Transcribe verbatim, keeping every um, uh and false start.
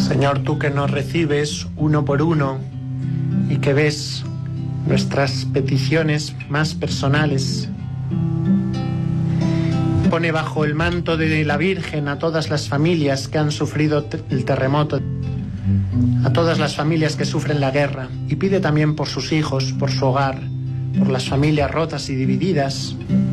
Señor, tú que nos recibes uno por uno y que ves nuestras peticiones más personales, pone bajo el manto de la Virgen a todas las familias que han sufrido el terremoto, a todas las familias que sufren la guerra, y pide también por sus hijos, por su hogar, por las familias rotas y divididas,